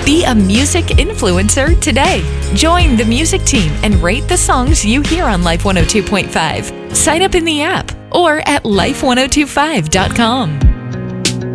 Be a music influencer today. Join the music team and rate the songs you hear on Life 102.5. Sign up in the app or at life1025.com.